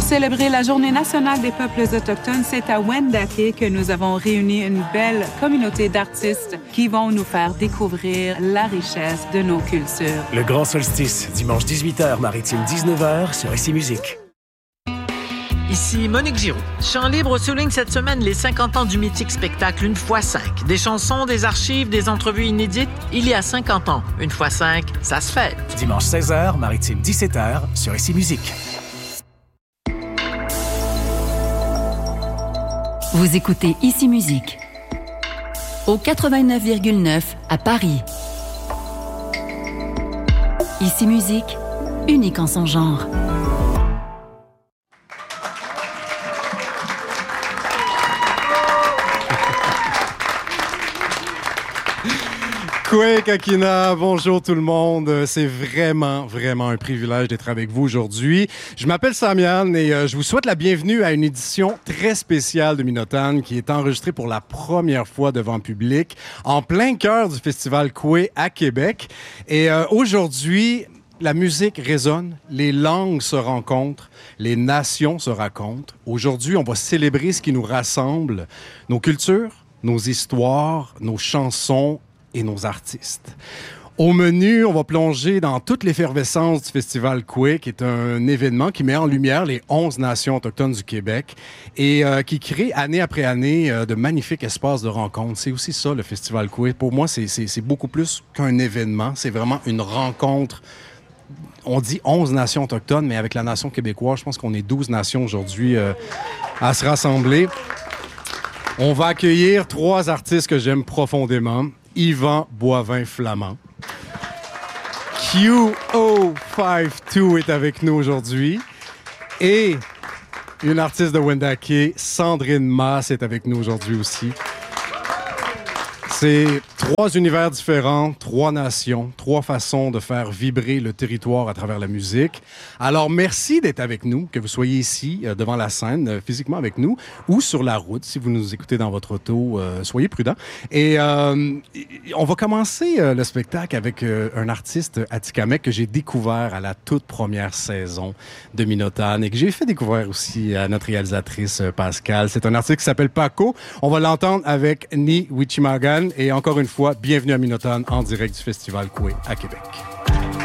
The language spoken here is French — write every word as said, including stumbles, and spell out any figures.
Pour célébrer la Journée nationale des peuples autochtones, c'est à Wendake que nous avons réuni une belle communauté d'artistes qui vont nous faire découvrir la richesse de nos cultures. Le Grand Solstice, dimanche dix-huit heures, maritime dix-neuf heures, sur Ici Musique. Ici Monique Giroux. Chant Libre souligne cette semaine les cinquante ans du mythique spectacle Une fois cinq. Des chansons, des archives, des entrevues inédites. Il y a cinquante ans. Une fois cinq, ça se fête. Dimanche seize heures, maritime dix-sept heures, sur Ici Musique. Vous écoutez Ici Musique. Au quatre-vingt-neuf virgule neuf à Paris. Ici Musique, unique en son genre. Kwe Kakina, bonjour tout le monde. C'est vraiment, vraiment un privilège d'être avec vous aujourd'hui. Je m'appelle Samian et euh, je vous souhaite la bienvenue à une édition très spéciale de Minotan qui est enregistrée pour la première fois devant public en plein cœur du festival Kwe à Québec. Et euh, aujourd'hui, la musique résonne, les langues se rencontrent, les nations se racontent. Aujourd'hui, on va célébrer ce qui nous rassemble, nos cultures, nos histoires, nos chansons et nos artistes. Au menu, on va plonger dans toute l'effervescence du Festival Kwe, qui est un événement qui met en lumière les onze nations autochtones du Québec et euh, qui crée année après année euh, de magnifiques espaces de rencontre. C'est aussi ça, le Festival Kwe. Pour moi, c'est, c'est, c'est beaucoup plus qu'un événement. C'est vraiment une rencontre. On dit onze nations autochtones, mais avec la nation québécoise, je pense qu'on est douze nations aujourd'hui euh, à se rassembler. On va accueillir trois artistes que j'aime profondément. Yvan Boivin-Flamand. Q O cinquante-deux est avec nous aujourd'hui. Et une artiste de Wendake, Sandrine Masse, est avec nous aujourd'hui aussi. C'est trois univers différents, trois nations, trois façons de faire vibrer le territoire à travers la musique. Alors, merci d'être avec nous, que vous soyez ici, euh, devant la scène, euh, physiquement avec nous, ou sur la route, si vous nous écoutez dans votre auto, euh, soyez prudents. Et euh, on va commencer euh, le spectacle avec euh, un artiste atikamekw que j'ai découvert à la toute première saison de Minotan et que j'ai fait découvrir aussi à notre réalisatrice euh, Pascal. C'est un artiste qui s'appelle Paco. On va l'entendre avec Ni Wichimagan. Et encore une fois, bienvenue à Minotan en direct du Festival Kwe à Québec.